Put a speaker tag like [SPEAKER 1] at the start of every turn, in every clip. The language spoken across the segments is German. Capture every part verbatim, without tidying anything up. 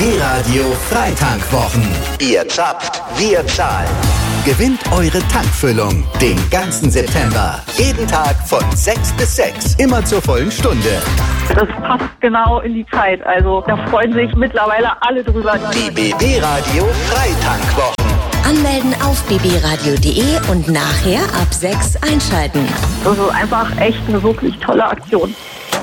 [SPEAKER 1] B B-Radio Freitankwwochen. Ihr zapft, wir zahlen. Gewinnt eure Tankfüllung den ganzen September. Jeden Tag von sechs bis sechs. Immer zur vollen Stunde.
[SPEAKER 2] Das passt genau in die Zeit. Also da freuen sich mittlerweile alle drüber.
[SPEAKER 1] Die B B-Radio Freitankwwochen.
[SPEAKER 3] Anmelden auf b b radio punkt de und nachher ab sechs einschalten.
[SPEAKER 2] Das ist einfach echt eine wirklich tolle Aktion.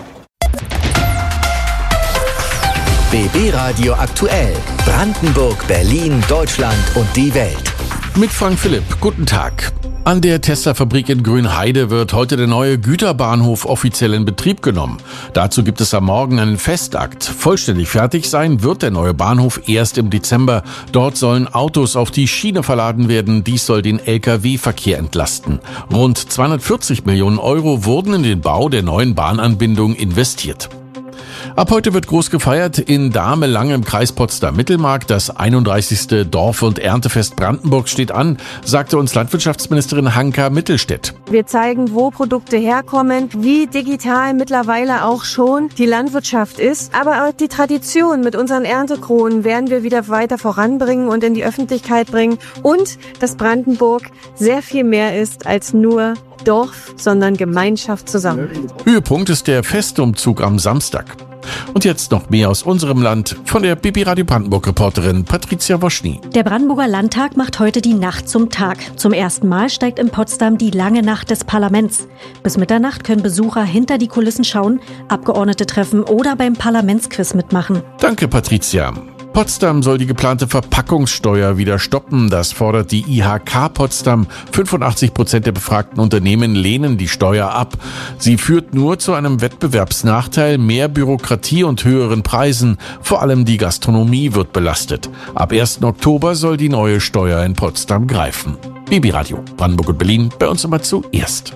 [SPEAKER 1] B B-Radio aktuell. Brandenburg, Berlin, Deutschland und die Welt.
[SPEAKER 4] Mit Frank Philipp. Guten Tag. An der Tesla-Fabrik in Grünheide wird heute der neue Güterbahnhof offiziell in Betrieb genommen. Dazu gibt es am Morgen einen Festakt. Vollständig fertig sein wird der neue Bahnhof erst im Dezember. Dort sollen Autos auf die Schiene verladen werden. Dies soll den L K W-Verkehr entlasten. Rund zweihundertvierzig Millionen Euro wurden in den Bau der neuen Bahnanbindung investiert. Ab heute wird groß gefeiert in Dahme-Lange im Kreis Potsdam-Mittelmark. Das einunddreißigste Dorf- und Erntefest Brandenburgs steht an, sagte uns Landwirtschaftsministerin Hanka Mittelstädt.
[SPEAKER 5] Wir zeigen, wo Produkte herkommen, wie digital mittlerweile auch schon die Landwirtschaft ist. Aber auch die Tradition mit unseren Erntekronen werden wir wieder weiter voranbringen und in die Öffentlichkeit bringen. Und dass Brandenburg sehr viel mehr ist als nur Dorf, sondern Gemeinschaft zusammen.
[SPEAKER 4] Höhepunkt ist der Festumzug am Samstag. Und jetzt noch mehr aus unserem Land von der B B-Radio Brandenburg-Reporterin Patricia Woschny.
[SPEAKER 6] Der Brandenburger Landtag macht heute die Nacht zum Tag. Zum ersten Mal steigt in Potsdam die lange Nacht des Parlaments. Bis Mitternacht können Besucher hinter die Kulissen schauen, Abgeordnete treffen oder beim Parlamentsquiz mitmachen.
[SPEAKER 4] Danke, Patricia. Potsdam soll die geplante Verpackungssteuer wieder stoppen. Das fordert die I H K Potsdam. fünfundachtzig Prozent der befragten Unternehmen lehnen die Steuer ab. Sie führt nur zu einem Wettbewerbsnachteil, mehr Bürokratie und höheren Preisen. Vor allem die Gastronomie wird belastet. Ab ersten Oktober soll die neue Steuer in Potsdam greifen. B B-Radio Brandenburg und Berlin, bei uns immer zuerst.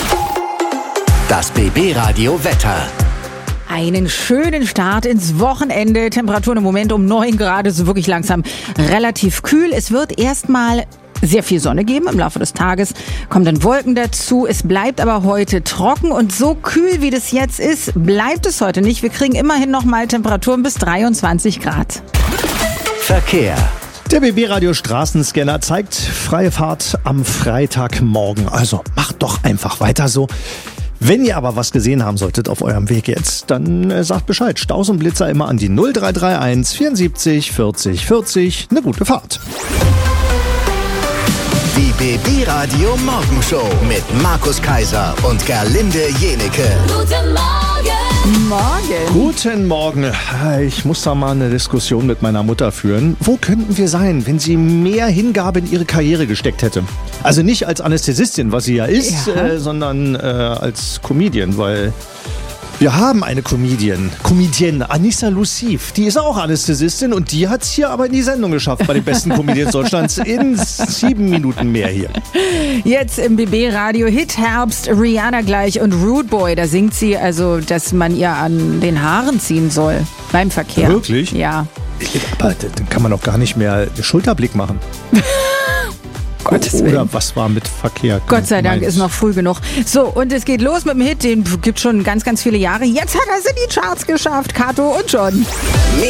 [SPEAKER 1] Das B B-Radio Wetter.
[SPEAKER 7] Einen schönen Start ins Wochenende. Temperaturen im Moment um neun Grad. Es ist wirklich langsam relativ kühl. Es wird erstmal sehr viel Sonne geben im Laufe des Tages. Kommen dann Wolken dazu. Es bleibt aber heute trocken und so kühl, wie das jetzt ist, bleibt es heute nicht. Wir kriegen immerhin noch mal Temperaturen bis dreiundzwanzig Grad.
[SPEAKER 1] Verkehr.
[SPEAKER 8] Der B B-Radio Straßenscanner zeigt freie Fahrt am Freitagmorgen. Also macht doch einfach weiter so. Wenn ihr aber was gesehen haben solltet auf eurem Weg jetzt, dann äh, sagt Bescheid. Staus und Blitzer immer an die null drei drei eins vierundsiebzig vierzig vierzig. Eine gute Fahrt.
[SPEAKER 1] Die B B-Radio Morgenshow mit Markus Kaiser und Gerlinde Jenecke.
[SPEAKER 3] Guten Morgen!
[SPEAKER 7] Morgen.
[SPEAKER 8] Guten Morgen. Ich muss da mal eine Diskussion mit meiner Mutter führen. Wo könnten wir sein, wenn sie mehr Hingabe in ihre Karriere gesteckt hätte? Also nicht als Anästhesistin, was sie ja ist,
[SPEAKER 7] Ja.
[SPEAKER 8] Äh, sondern äh, als Comedian, weil wir haben eine Comedian, Comedienne, Anissa Luciv, die ist auch Anästhesistin und die hat es hier aber in die Sendung geschafft bei den besten Comedians Deutschlands in sieben Minuten mehr hier.
[SPEAKER 7] Jetzt im B B-Radio Hit Herbst, Rihanna gleich und Rude Boy. Da singt sie also, dass man ihr an den Haaren ziehen soll beim Verkehr.
[SPEAKER 8] Wirklich?
[SPEAKER 7] Ja.
[SPEAKER 8] Aber dann kann man doch gar nicht mehr den Schulterblick machen.
[SPEAKER 7] Gottes Willen.
[SPEAKER 8] Oder was war mit Verkehr?
[SPEAKER 7] Gott sei Dank
[SPEAKER 8] gemeint?
[SPEAKER 7] ist noch früh genug. So, und es geht los mit dem Hit, den gibt schon ganz, ganz viele Jahre. Jetzt hat er es in die Charts geschafft, Kato und John.